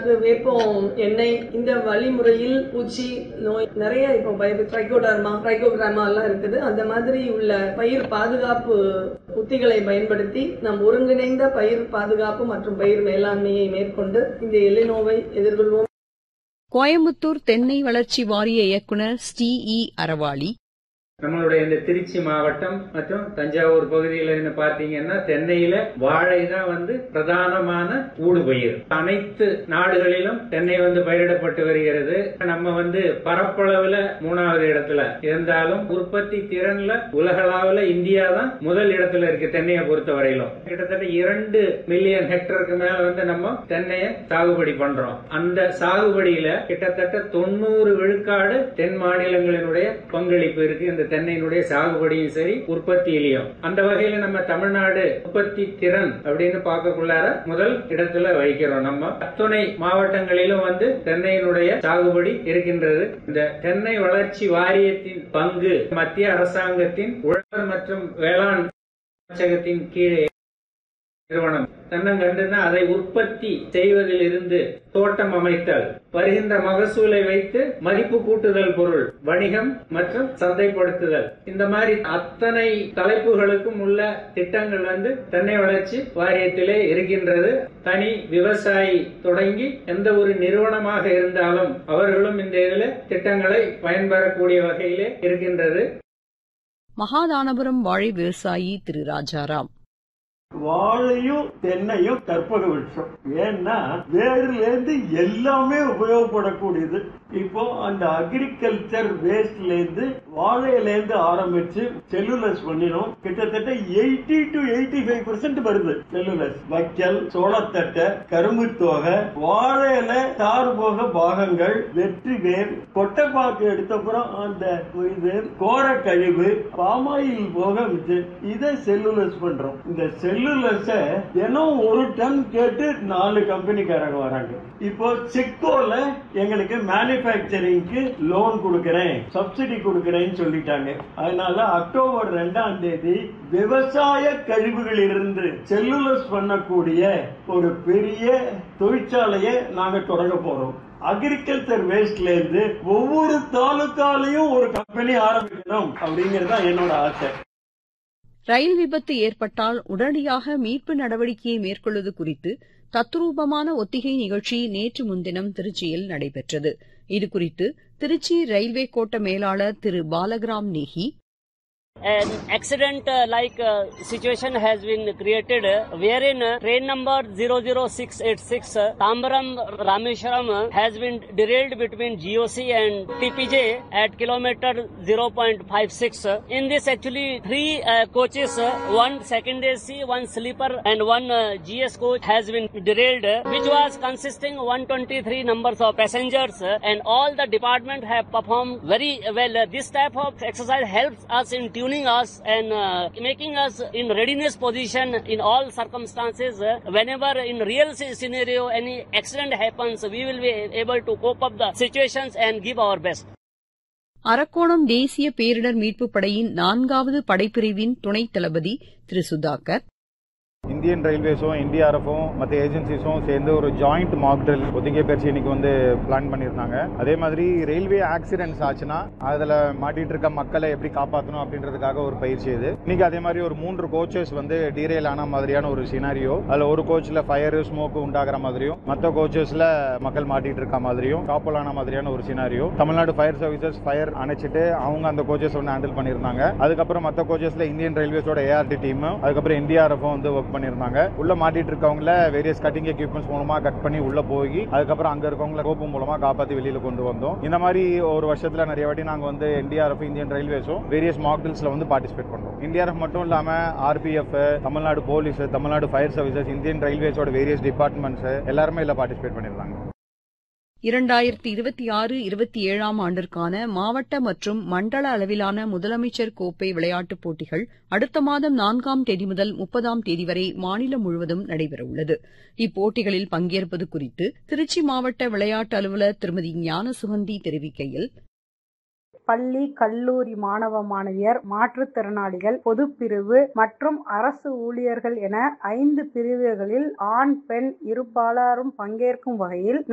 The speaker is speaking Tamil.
அதாவது வேப்பம் எண்ணெய், இந்த வழிமுறையில் பூச்சி நோய் நிறைய இப்போ ட்ரைகோகிராமா எல்லாம் இருக்குது. அந்த மாதிரி உள்ள பயிர் பாதுகாப்பு உத்திகளை பயன்படுத்தி நாம் ஒருங்கிணைந்த பயிர் பாதுகாப்பு மற்றும் பயிர் மேலாண்மையை மேற்கொண்டு இந்த எல்லினோவை எதிர்கொள்வோம். கோயம்புத்தூர் தென்னை வளர்ச்சி வாரிய இயக்குநர் ஸ்ரீ அரவாளி. நம்மளுடைய இந்த திருச்சி மாவட்டம் மற்றும் தஞ்சாவூர் பகுதியில பாத்தீங்கன்னா தென்னையில வாழை தான் பிரதானமான ஊடுபயிர். அனைத்து நாடுகளிலும் தென்னை பயிரிடப்பட்டு வருகிறது. நம்ம பரப்பளவுல 3வது இடத்துல இருந்தாலும் உற்பத்தி திறன்ல உலகளவுல இந்தியா தான் முதல் இடத்துல இருக்கு. தென்னையை பொறுத்த வரையிலும் கிட்டத்தட்ட 2 மில்லியன் ஹெக்டருக்கு மேல நம்ம தென்னையை சாகுபடி பண்றோம். அந்த சாகுபடியில கிட்டத்தட்ட 90 விழுக்காடு தென் மாநிலங்களினுடைய பங்களிப்பு இருக்கு. இந்த தென்னையினுடைய சாகுபடியும் சரி உற்பத்தியிலையும். அந்த வகையில நம்ம தமிழ்நாடு உற்பத்தி திறன் அப்படின்னு பார்க்கக்குள்ளார முதல் இடத்துல வைக்கிறோம். நம்ம அத்துணை மாவட்டங்களிலும் தென்னையினுடைய சாகுபடி இருக்கின்றது. இந்த தென்னை வளர்ச்சி வாரியத்தின் பங்கு மத்திய அரசாங்கத்தின் உழவர் மற்றும் வேளாண் அமைச்சகத்தின் கீழே நிறுவனம் தென்னங்கண்டுனா அதை உற்பத்தி செய்வதில் இருந்து தோட்டம் அமைத்தல், வருகின்ற மகசூலை வைத்து மதிப்பு கூட்டுதல் பொருள் வணிகம் மற்றும் சந்தைப்படுத்துதல், இந்த மாதிரி அத்தனை தலைப்புகளுக்கும் உள்ள திட்டங்கள் தென்னை வளர்ச்சி வாரியத்திலே இருக்கின்றது. தனி விவசாயி தொடங்கி எந்த ஒரு நிறுவனமாக இருந்தாலும் அவர்களும் இந்த இதில் திட்டங்களை பயன்பெறக்கூடிய வகையிலே இருக்கின்றது. மகாதானபுரம் வாழை விவசாயி திரு ராஜாராம். வாழையும் தென்னையும் கற்பக விருட்சம். ஏன்னா வேர்ல இருந்து எல்லாமே உபயோகப்படக்கூடியது. இப்போ அந்த அக்ரிகல்ச்சர் வேஸ்ட்ல இருந்து வாழையில இருந்து ஆரம்பிச்சு செல்லுலஸ் பண்ணிடும். கிட்டத்தட்ட 80 to 85% வருது செல்லுலஸ். வைக்கல், சோளத்தட்டை, கரும்பு தோகை, வாழையில சார்போக பாகங்கள், வெற்றி வேர், கொட்டைப்பாக்கு எடுத்தப்புறம் அந்த இது கோர கழிவு, பாமாயில் போக வச்சு இதை செல்லுலஸ் பண்றோம். இந்த செல்லுலஸ தினம் 1 டன் கேட்டு 4 கம்பெனிக்காரங்க வராங்க. இப்போ சிக்கோல எங்களுக்கு மேனுபேக்சரிங்க்கு லோன் கொடுக்கறேன், சப்சிடி கொடுக்கறேன்னு சொல்லிட்டாங்க. அதனால அக்டோபர் 2ஆம் தேதி விவசாய கழிவுகளில் இருந்து செல்லுலஸ் பண்ணக்கூடிய ஒரு பெரிய தொழிற்சாலையை நாங்க தொடங்க போறோம். அக்ரிகல்ச்சர் வேஸ்ட்ல இருந்து ஒவ்வொரு தாலுக்காலையும் ஒரு கம்பெனி ஆரம்பிக்கணும் அப்படிங்கறதா என்னோட ஆசை. ரயில் விபத்து ஏற்பட்டால் உடனடியாக மீட்பு நடவடிக்கையை மேற்கொள்வது குறித்து தத்ரூபமான ஒத்திகை நிகழ்ச்சி நேற்று முன்தினம் திருச்சியில் நடைபெற்றது. இதுகுறித்து திருச்சி ரயில்வே கோட்ட மேலாளர் திரு Balagram Nehi. An accident like situation has been created wherein train number 00686 Tambaram Rameshwaram has been derailed between GOC and TPJ at kilometer 0.56. In this actually 3 coaches, 1 second AC, 1 sleeper and 1 GS coach has been derailed, which was consisting 123 numbers of passengers, and all the department have performed very well. This type of exercise helps us in tuning us and making us in readiness position in all circumstances. Whenever in real scenario any accident happens, we will be able to cope up the situations and give our best. Arakkonam தேசிய பேரிடர் மீட்பு படையின் 4வது படைப்பிரிவின் துணைத் தளபதி திரு சுதாகர். இந்தியன் ரயில்வேஸும் என்டிஆர்எஃப்பும் மற்ற ஏஜென்சிஸும் சேர்ந்து ஒரு ஜாயிண்ட் மாக் ட்ரில் ஒத்திகை பயிற்சி இன்னைக்கு பிளான் பண்ணியிருந்தாங்க. அதே மாதிரி ரயில்வே ஆக்சிடென்ட்ஸ் ஆச்சுன்னா அதில் மாட்டிட்டு இருக்க மக்களை எப்படி காப்பாற்றணும் அப்படின்றதுக்காக ஒரு பயிற்சி இது. இன்னைக்கு அதே மாதிரி ஒரு 3 கோச்சஸ் டீரெயில் ஆன மாதிரியான ஒரு சினாரியோ, அதில் ஒரு கோச்சில் ஃபயர் ஸ்மோக் உண்டாகிற மாதிரியும், மற்ற கோச்சஸ்ல மக்கள் மாட்டிட்டு இருக்க மாதிரியும் டாப்பல் ஆன மாதிரியான ஒரு scenario Tamil Nadu fire services fire அணைச்சிட்டு அவங்க அந்த கோச்சஸ் ஹேண்டில் பண்ணியிருந்தாங்க. அதுக்கப்புறம் மற்ற கோச்சஸ்ல இந்தியன் ரயில்வேஸோட ஏஆர்டி டீம், அதுக்கப்புறம் என்டிஆர்எஃப்பும் ஒர்க் பண்ணிருந்தாங்க. உள்ள மாட்டிட்டு இருக்கவங்கள வேரியஸ் கட்டிங் எக்யூப்மெண்ட்ஸ் மூலமா கட் பண்ணி உள்ள போய் அதுக்கப்புறம் அங்க இருக்கவங்கள ரோப்பு மூலமா காப்பாத்தி வெளியில கொண்டு வந்தோம். இந்த மாதிரி ஒரு வருஷத்துல நிறைய வாட்டி நாங்க NDRF, Indian ரயில்வேஸும் various Mach ட்ரில்ஸ்ல participate பண்றோம். என்டிஆர்எஃப் மட்டும் இல்லாம RPF, Tamil Nadu police, Tamil Nadu fire services, Indian ரயில்வேஸோட various departments எல்லாருமே இதுல பார்ட்டிசிபேட் பண்ணிருந்தாங்க. 2026-27 ஆண்டிற்கான மாவட்ட மற்றும் மண்டல அளவிலான முதலமைச்சர் கோப்பை விளையாட்டுப் போட்டிகள் அடுத்த மாதம் 4ஆம் தேதி முதல் 30ஆம் தேதி வரை மாநிலம் முழுவதும் நடைபெறவுள்ளது. இப்போட்டிகளில் பங்கேற்பது குறித்து திருச்சி மாவட்ட விளையாட்டு அலுவலர் திருமதி ஞானசுகந்தி தெரிவிக்கையில், பள்ளி, கல்லூரி மாணவ மாணவியர், மாற்றுத்திறனாளிகள், பொதுப்பிரிவு மற்றும் அரசு ஊழியர்கள் என 5 பிரிவுகளில் ஆண், பெண் இருபாலரும் பங்கேற்கும் வகையில்